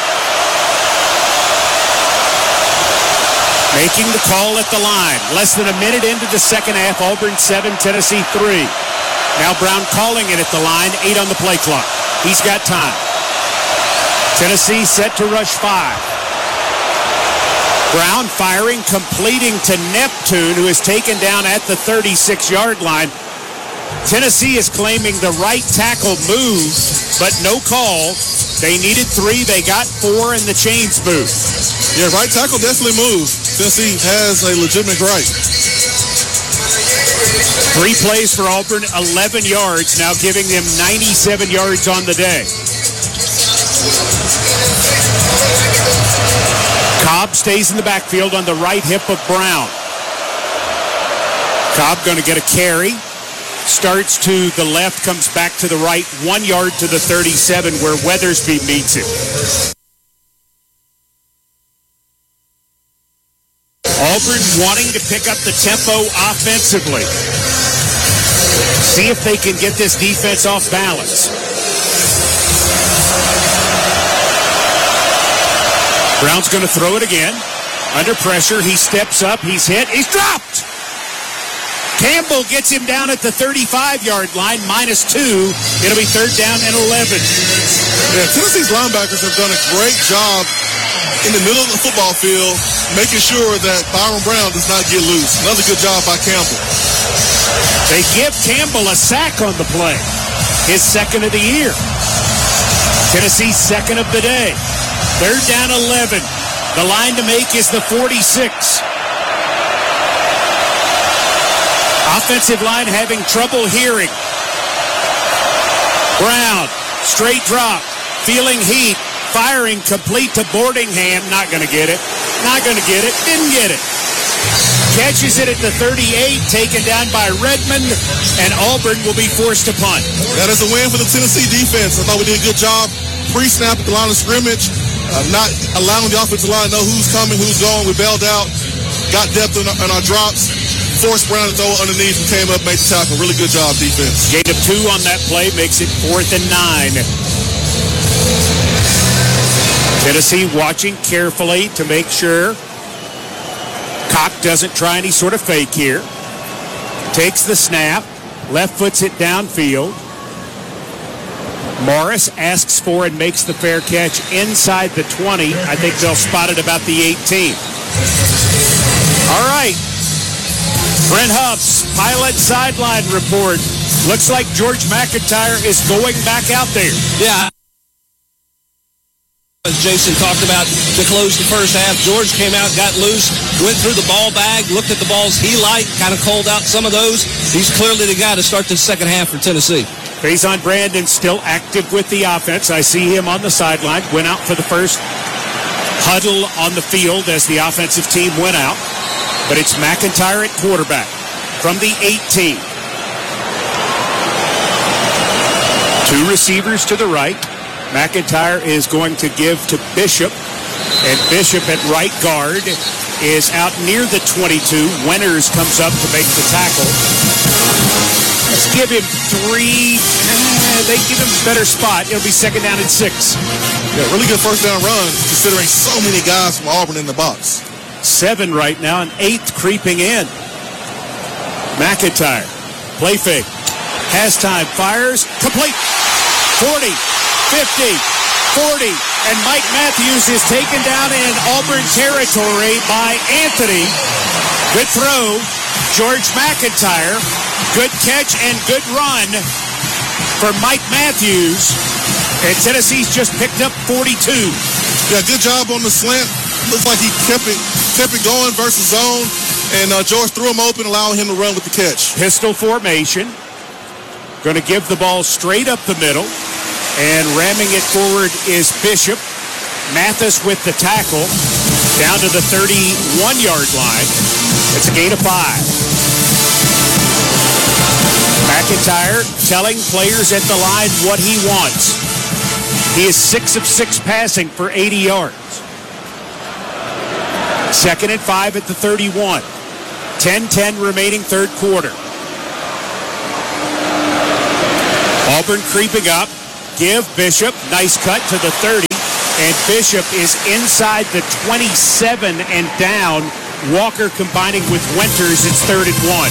Making the call at the line. Less than a minute into the second half. Auburn seven, Tennessee three. Now Brown calling it at the line. Eight on the play clock. He's got time. Tennessee set to rush five. Brown firing, completing to Neptune, who is taken down at the thirty-six-yard line. Tennessee is claiming the right tackle moved, but no call. They needed three. They got four, and the chains moved. Yeah, right tackle definitely moved. Tennessee has a legitimate right. Three plays for Auburn, eleven yards, now giving them ninety-seven yards on the day. Cobb stays in the backfield on the right hip of Brown. Cobb going to get a carry. Starts to the left, comes back to the right, one yard to the thirty-seven where Weathersby meets him. Auburn wanting to pick up the tempo offensively. See if they can get this defense off balance. Brown's going to throw it again. Under pressure, he steps up, he's hit, he's dropped! Campbell gets him down at the thirty-five-yard line, minus two. It'll be third down and eleven. Yeah, Tennessee's linebackers have done a great job in the middle of the football field, making sure that Byron Brown does not get loose. Another good job by Campbell. They give Campbell a sack on the play. His second of the year. Tennessee's second of the day. Third down, eleven. The line to make is the forty-six. Offensive line having trouble hearing. Brown, straight drop, feeling heat, firing complete to Boardingham. Not going to get it. Not going to get it. Didn't get it. Catches it at the thirty-eight, taken down by Redmond, and Auburn will be forced to punt. That is a win for the Tennessee defense. I thought we did a good job pre-snap at the line of scrimmage, uh, not allowing the offensive line to know who's coming, who's going. We bailed out, got depth in our, in our drops. Forced Brown to throw it underneath and came up, made the tackle. Really good job, defense. Gain of two on that play makes it fourth and nine. Tennessee watching carefully to make sure Koch doesn't try any sort of fake here. Takes the snap, left foots it downfield. Morris asks for and makes the fair catch inside the twenty. I think they'll spot it about the eighteen. All right. Brent Hubbs, Pilot Sideline Report. Looks like George McIntyre is going back out there. Yeah. As Jason talked about to close the first half, George came out, got loose, went through the ball bag, looked at the balls he liked, kind of called out some of those. He's clearly the guy to start the second half for Tennessee. Faison Brandon still active with the offense. I see him on the sideline. Went out for the first huddle on the field as the offensive team went out. But it's McIntyre at quarterback from the eighteen. Two receivers to the right. McIntyre is going to give to Bishop. And Bishop at right guard is out near the twenty-two. Winters comes up to make the tackle. Let's give him three. Eh, they give him a better spot. It'll be second down and six. Yeah, really good first down run considering so many guys from Auburn in the box. Seven right now, and eighth creeping in. McIntyre, play fake, has time, fires, complete. forty, fifty, forty, and Mike Matthews is taken down in Auburn territory by Anthony. Good throw. George McIntyre Good catch and good run for Mike Matthews. And Tennessee's just picked up forty-two. Yeah, good job on the slant. Looks like he kept it kept it going versus zone. And uh, George threw him open, allowing him to run with the catch. Pistol formation. Going to give the ball straight up the middle. And ramming it forward is Bishop. Mathis with the tackle. Down to the thirty-one-yard line. It's a gain of five. McIntyre telling players at the line what he wants. He is six of six passing for eighty yards. Second and five at the thirty-one. ten ten remaining third quarter. Auburn creeping up. Give Bishop. Nice cut to the thirty. And Bishop is inside the twenty-seven and down. Walker combining with Winters. It's third and one.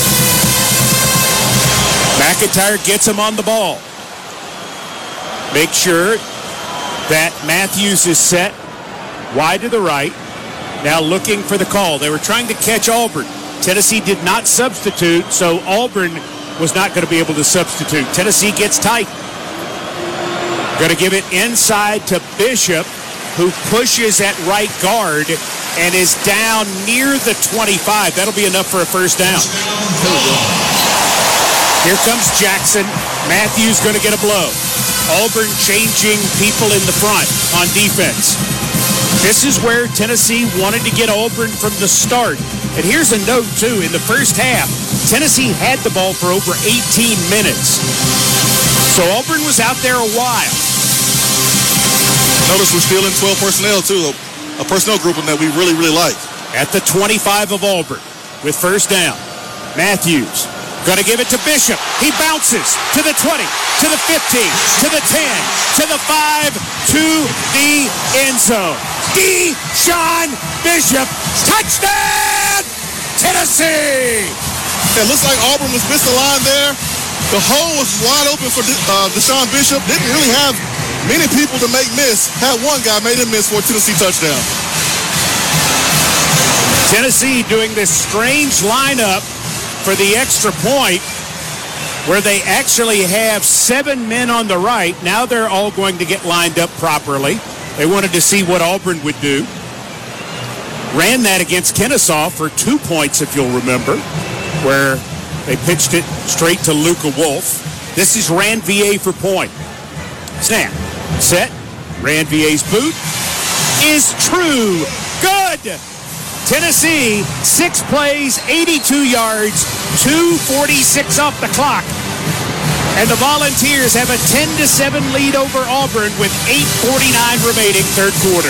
McIntyre gets him on the ball. Make sure that Matthews is set wide to the right. Now looking for the call. They were trying to catch Auburn. Tennessee did not substitute, so Auburn was not going to be able to substitute. Tennessee gets tight. Going to give it inside to Bishop, who pushes at right guard and is down near the twenty-five. That'll be enough for a first down. Here comes Jackson. Matthews going to get a blow. Auburn changing people in the front on defense. This is where Tennessee wanted to get Auburn from the start. And here's a note, too. In the first half, Tennessee had the ball for over eighteen minutes. So Auburn was out there a while. Notice we're still in twelve personnel, too. A personnel grouping that we really, really like. At the twenty-five of Auburn with first down. Matthews going to give it to Bishop. He bounces to the twenty, to the fifteen, to the ten, to the five, to the end zone. Deshaun Bishop, touchdown, Tennessee! It looks like Auburn was misaligned there. The hole was wide open for uh, Deshaun Bishop. Didn't really have many people to make miss. Had one guy made him miss for a Tennessee touchdown. Tennessee doing this strange lineup for the extra point where they actually have seven men on the right. Now they're all going to get lined up properly. They wanted to see what Auburn would do. Ran that against Kennesaw for two points, if you'll remember, where they pitched it straight to Luka Wolf. This is Ranvier for point. Snap. Set. Ranvier's boot is true. Good. Tennessee, six plays, eighty-two yards, two forty-six off the clock. And the Volunteers have a ten to seven lead over Auburn with eight forty-nine remaining third quarter.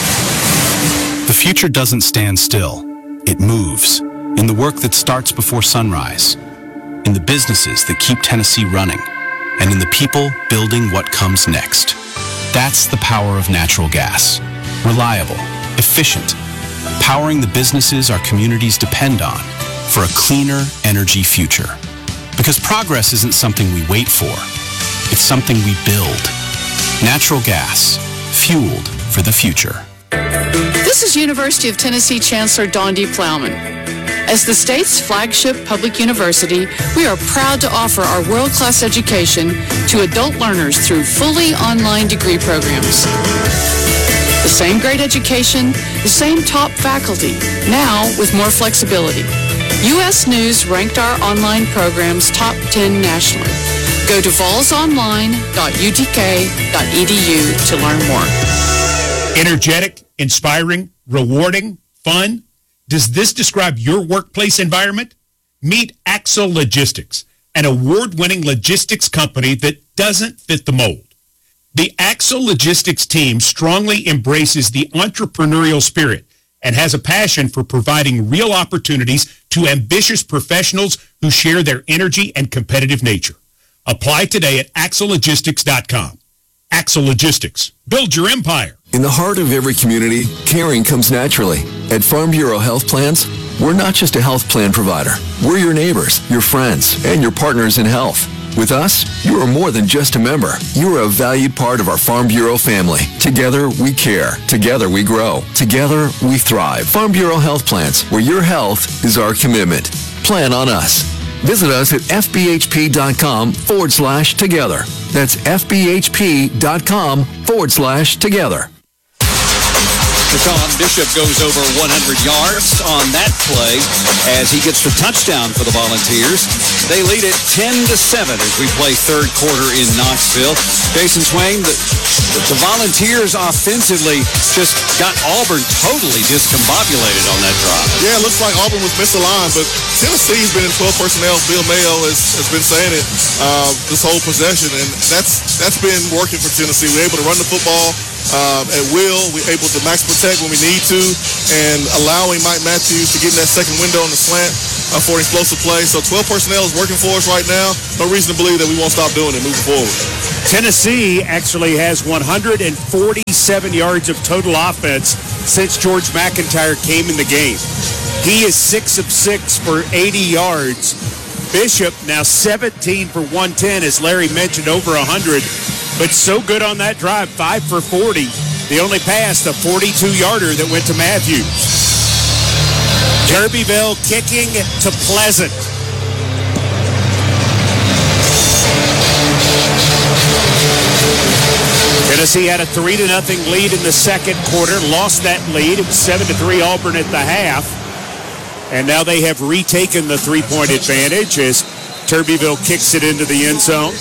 The future doesn't stand still. It moves in the work that starts before sunrise, in the businesses that keep Tennessee running, and in the people building what comes next. That's the power of natural gas. Reliable, efficient, powering the businesses our communities depend on for a cleaner energy future. Because progress isn't something we wait for. It's something we build. Natural gas, fueled for the future. This is University of Tennessee Chancellor Dawn D. Plowman. As the state's flagship public university, we are proud to offer our world-class education to adult learners through fully online degree programs. The same great education, the same top faculty, now with more flexibility. U S News ranked our online programs top ten nationally. Go to vols online dot u t k dot e d u to learn more. Energetic, inspiring, rewarding, fun. Does this describe your workplace environment? Meet Axle Logistics, an award-winning logistics company that doesn't fit the mold. The Axle Logistics team strongly embraces the entrepreneurial spirit and has a passion for providing real opportunities to ambitious professionals who share their energy and competitive nature. Apply today at axle logistics dot com. Axle Logistics. Build your empire. In the heart of every community, caring comes naturally. At Farm Bureau Health Plans, we're not just a health plan provider. We're your neighbors, your friends, and your partners in health. With us, you are more than just a member. You are a valued part of our Farm Bureau family. Together, we care. Together, we grow. Together, we thrive. Farm Bureau Health Plans, where your health is our commitment. Plan on us. Visit us at fbhp.com forward slash together. That's fbhp.com forward slash together. Deshaun Bishop goes over one hundred yards on that play as he gets the touchdown for the Volunteers. They lead it ten to seven as we play third quarter in Knoxville. Jason Swain, the, the Volunteers offensively just got Auburn totally discombobulated on that drive. Yeah, it looks like Auburn was misaligned, but Tennessee's been in twelve personnel. Bill Mayo has, has been saying it uh, this whole possession, and that's that's been working for Tennessee. We're able to run the football Um, at will. We're able to max protect when we need to, and allowing Mike Matthews to get in that second window on the slant uh, for an explosive play. So twelve personnel is working for us right now. No reason to believe that we won't stop doing it moving forward. Tennessee actually has one hundred forty-seven yards of total offense since George McIntyre came in the game. He is six of six for eighty yards. Bishop now seventeen for one ten, as Larry mentioned, over one hundred. But so good on that drive, five for forty. The only pass, the forty-two-yarder that went to Matthews. Turbeville kicking to Pleasant. Tennessee had a three to nothing lead in the second quarter, lost that lead. It was seven to three Auburn at the half. And now they have retaken the three-point advantage as Turbeville kicks it into the end zone.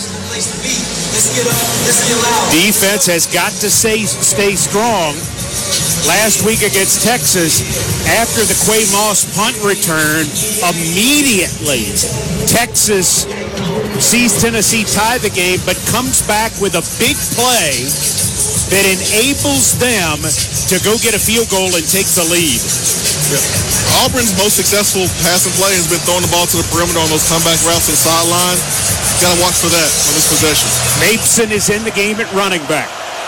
Defense has got to stay, stay strong. Last week against Texas, after the Quay Moss punt return, immediately Texas sees Tennessee tie the game, but comes back with a big play that enables them to go get a field goal and take the lead. Yeah. Auburn's most successful passing play has been throwing the ball to the perimeter on those comeback routes to the sideline. Got to watch for that on this possession. Mason is in the game at running back.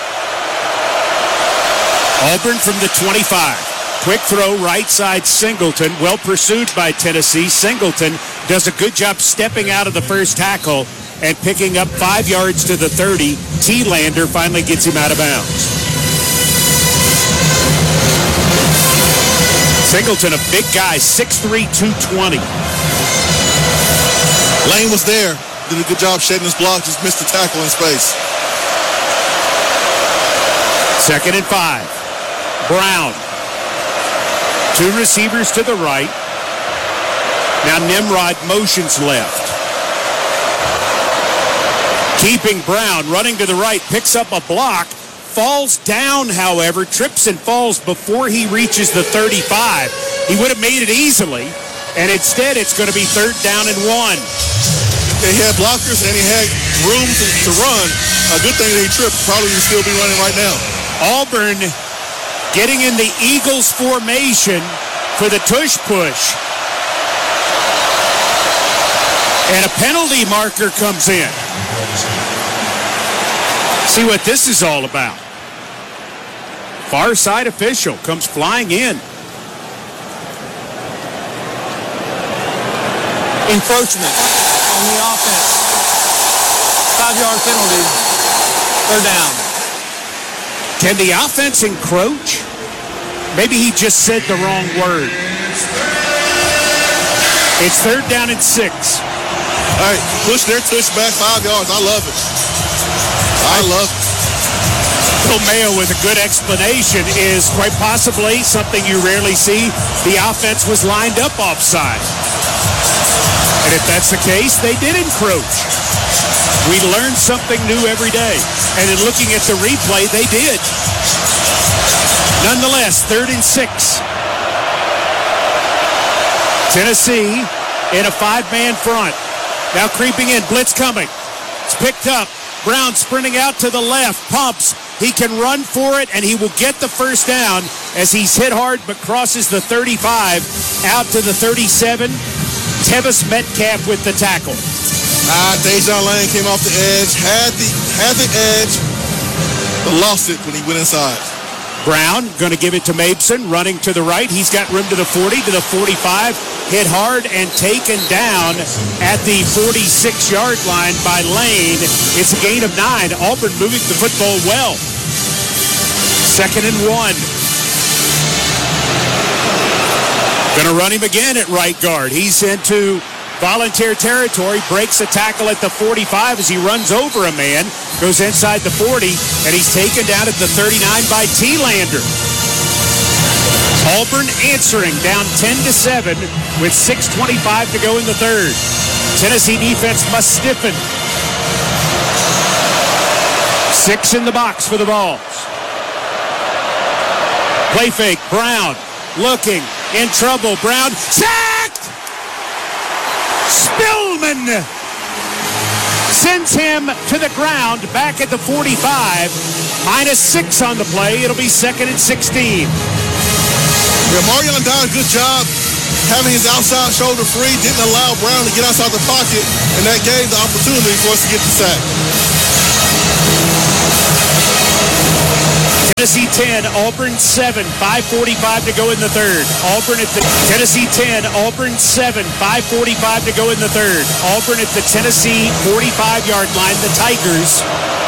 Auburn from the twenty-five. Quick throw, right side, Singleton. Well pursued by Tennessee. Singleton does a good job stepping out of the first tackle and picking up five yards to the thirty. T-Lander finally gets him out of bounds. Singleton, a big guy, six three, two twenty. Lane was there. Did a good job shedding his block. Just missed the tackle in space. Second and five. Brown. Two receivers to the right. Now Nimrod motions left. Keeping Brown, running to the right, picks up a block, falls down, however, trips and falls before he reaches the thirty-five. He would have made it easily, and instead it's going to be third down and one. He had blockers and he had room to, to run. A good thing that he tripped. Probably would still be running right now. Auburn getting in the Eagles formation for the tush push. And a penalty marker comes in. See what this is all about. Far side official comes flying in. Encroachment on the offense. Five-yard penalty. Third down. Can the offense encroach? Maybe he just said the wrong word. It's third down and six. All right, push their tush back five yards. I love it. I love it. Bill Mayo with a good explanation is quite possibly something you rarely see. The offense was lined up offside. And if that's the case, they did encroach. We learn something new every day. And in looking at the replay, they did. Nonetheless, third and six. Tennessee in a five-man front. Now creeping in, blitz coming. It's picked up. Brown sprinting out to the left, pumps. He can run for it, and he will get the first down as he's hit hard but crosses the thirty-five out to the thirty-seven. Tevis Metcalf with the tackle. Ah, Dejon Lane came off the edge, had the had the edge, but lost it when he went inside. Brown going to give it to Mason, running to the right. He's got room to the forty, to the forty-five. Hit hard and taken down at the forty-six-yard line by Lane. It's a gain of nine. Auburn moving the football well. Second and one. Going to run him again at right guard. He's into volunteer territory, breaks a tackle at the forty-five as he runs over a man, goes inside the forty, and he's taken down at the thirty-nine by T-Lander. Auburn answering, down ten to seven with six twenty-five to go in the third. Tennessee defense must stiffen. Six in the box for the Vols. Play fake, Brown looking, in trouble, Brown sacked! Spillman sends him to the ground back at the forty-five. Minus six on the play. It'll be second and sixteen. Yeah, Marion Dye, good job having his outside shoulder free, didn't allow Brown to get outside the pocket, and that gave the opportunity for us to get the sack. Tennessee ten, Auburn seven, five forty-five to go in the third. Auburn at the Tennessee ten, Auburn seven, five forty-five to go in the third. Auburn at the Tennessee forty-five-yard line. The Tigers